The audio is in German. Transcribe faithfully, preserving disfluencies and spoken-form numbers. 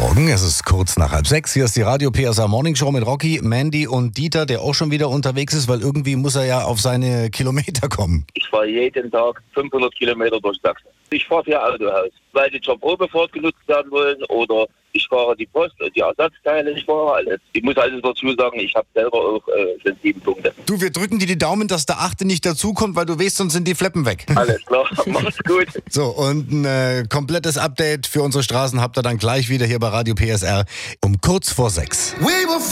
Morgen, es ist kurz nach halb sechs. Hier ist die Radio P S A Morning Show mit Rocky, Mandy und Dieter, der auch schon wieder unterwegs ist, weil irgendwie muss er ja auf seine Kilometer kommen. Ich fahre jeden Tag fünfhundert Kilometer durch Sachsen. Ich fahre für Autohaus, weil die zur Probefahrt genutzt werden wollen oder ich fahre die Post und die Ersatzteile, ich fahre alles. Ich muss also dazu sagen, ich habe selber auch äh, schon sieben Punkte. Du, wir drücken dir die Daumen, dass der Achte nicht dazukommt, weil du weißt, sonst sind die Fleppen weg. Alles klar, mach's gut. So, und ein äh, komplettes Update für unsere Straßen habt ihr dann gleich wieder hier bei Radio P S R um kurz vor sechs.